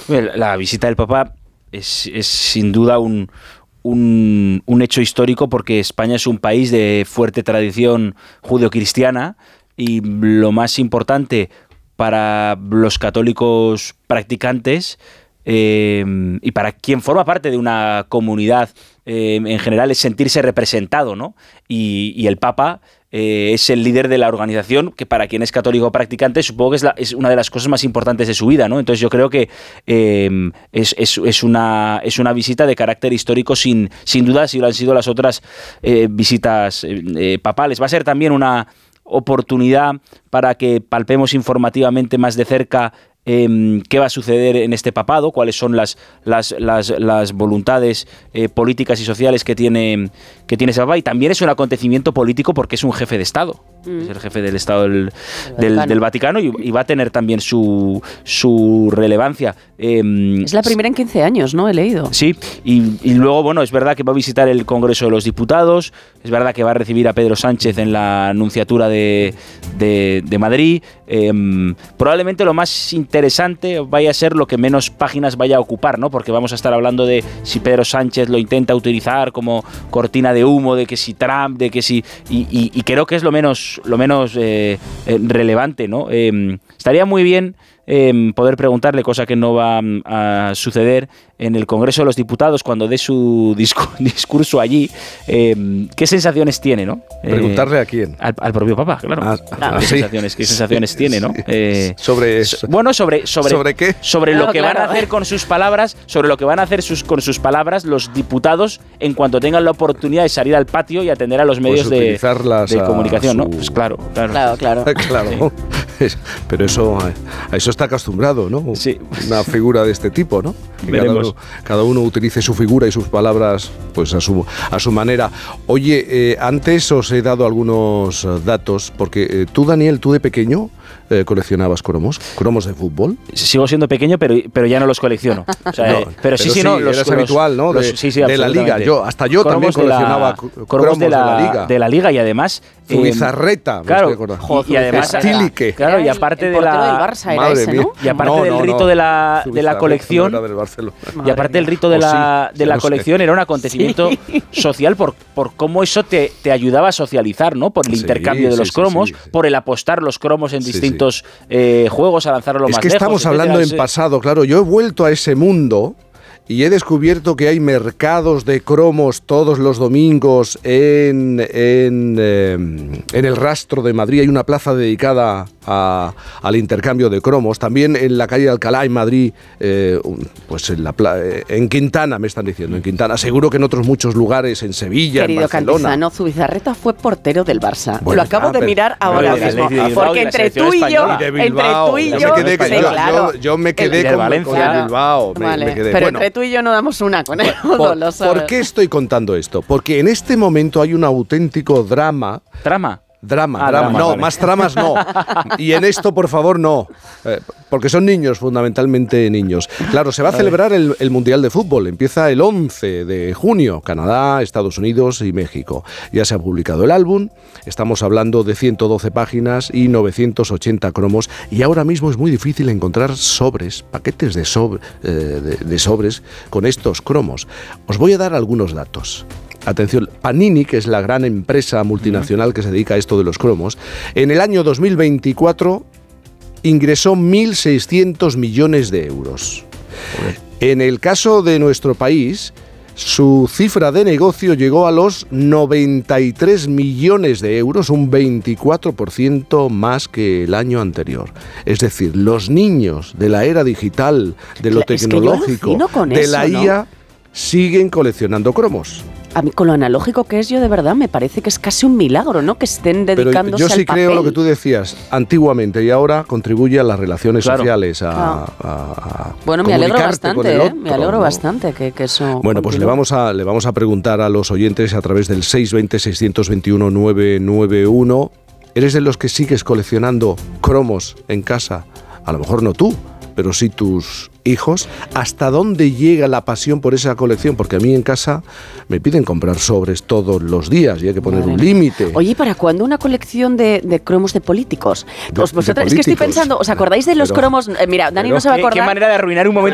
La visita del Papa es sin duda un hecho histórico, porque España es un país de fuerte tradición judeocristiana, y lo más importante para los católicos practicantes y para quien forma parte de una comunidad en general es sentirse representado, ¿no? Y el Papa es el líder de la organización, que para quien es católico practicante supongo que es una de las cosas más importantes de su vida, ¿no? Entonces yo creo que es una visita de carácter histórico sin duda, si lo han sido las otras visitas papales. Va a ser también una oportunidad para que palpemos informativamente más de cerca qué va a suceder en este papado, cuáles son las voluntades políticas y sociales que tiene ese papa, y también es un acontecimiento político porque es un jefe de Estado, es el jefe del Estado del Vaticano, y va a tener también su relevancia. Es la primera en 15 años, ¿no? He leído. Sí, y luego, bueno, es verdad que va a visitar el Congreso de los Diputados, es verdad que va a recibir a Pedro Sánchez en la Nunciatura de Madrid. Probablemente lo más interesante vaya a ser lo que menos páginas vaya a ocupar, ¿no? Porque vamos a estar hablando de si Pedro Sánchez lo intenta utilizar como cortina de humo, de que si Trump, de que si... Y creo que es lo menos relevante, ¿no? Estaría muy bien poder preguntarle, cosa que no va a suceder en el Congreso de los Diputados cuando dé su discurso allí, qué sensaciones tiene, ¿no? ¿Preguntarle a quién? Al propio Papa, claro. ¿Qué sensaciones tiene, ¿no? ¿Sobre qué? Sobre lo que van a hacer con sus palabras, sobre lo que van a hacer con sus palabras los diputados en cuanto tengan la oportunidad de salir al patio y atender a los medios de comunicación, ¿no? Pues claro. Sí. Pero a eso está acostumbrado, ¿no? Sí. Una figura de este tipo, ¿no? Cada uno utilice su figura y sus palabras pues a su manera. Oye, antes os he dado algunos datos, porque tú, Daniel, tú de pequeño coleccionabas cromos de fútbol. Sigo siendo pequeño, pero ya no los colecciono. O sea, pero sí, eras habitual, ¿no? De la Liga. Yo también coleccionaba cromos de la Liga. De la Liga, y además... Zubizarreta, claro, y además... Stilique. Claro, y aparte de la... del Barça era ese, ¿no? Y aparte del rito de la colección... No era del Barcelona. Y aparte del rito de la colección, era un acontecimiento social por cómo eso te ayudaba a socializar, ¿no? Por el intercambio de los cromos, por el apostar los cromos en distintos juegos, a lanzarlo más lejos. Es que estamos hablando en pasado, claro. Yo he vuelto a ese mundo y he descubierto que hay mercados de cromos todos los domingos en el Rastro de Madrid. Hay una plaza dedicada al intercambio de cromos. También en la calle de Alcalá, en Madrid, pues en Quintana, me están diciendo, en Quintana. Seguro que en otros muchos lugares, en Sevilla, querido en Barcelona. Cantizano, Zubizarreta fue portero del Barça. Bueno, lo acabo de mirar ahora mismo. Porque entre tú y yo... Yo me quedé con Bilbao. Pero entre tú y yo no damos una con él. ¿Por qué estoy contando esto? Porque en este momento hay un auténtico drama. Drama. No, vale. Más tramas no. Y en esto, por favor, no. Porque son niños, fundamentalmente niños. Claro, se va a celebrar el Mundial de Fútbol. Empieza el 11 de junio. Canadá, Estados Unidos y México. Ya se ha publicado el álbum. Estamos hablando de 112 páginas y 980 cromos. Y ahora mismo es muy difícil encontrar paquetes de sobres con estos cromos. Os voy a dar algunos datos. Atención, Panini, que es la gran empresa multinacional que se dedica a esto de los cromos, en el año 2024 ingresó 1.600 millones de euros. En el caso de nuestro país, su cifra de negocio llegó a los 93 millones de euros, un 24% más que el año anterior. Es decir, los niños de la era digital, de lo tecnológico, de la IA, siguen coleccionando cromos. A mí, con lo analógico que es, yo de verdad me parece que es casi un milagro, ¿no? Que estén dedicándose al papel. Yo sí creo lo que tú decías antiguamente, y ahora contribuye a las relaciones sociales, bueno, me alegro bastante, me alegro bastante que eso... Bueno, pues le vamos a preguntar a los oyentes a través del 620-621-991. ¿Eres de los que sigues coleccionando cromos en casa? A lo mejor no tú, pero sí tus hijos. ¿Hasta dónde llega la pasión por esa colección? Porque a mí en casa me piden comprar sobres todos los días y hay que poner un límite. Oye, ¿para cuándo una colección de cromos de políticos? Es que estoy pensando, ¿os acordáis de los cromos? Mira, Dani no se va a acordar. ¿Qué manera de arruinar un momento